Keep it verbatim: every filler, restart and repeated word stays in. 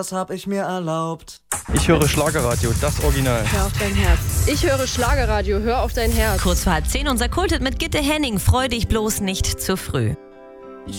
Das hab ich mir erlaubt. Ich höre Schlagerradio, das Original. Hör auf dein Herz. Ich höre Schlagerradio, hör auf dein Herz. Kurz vor halb zehn unser Kulthit mit Gitte Henning. Freu dich bloß nicht zu früh.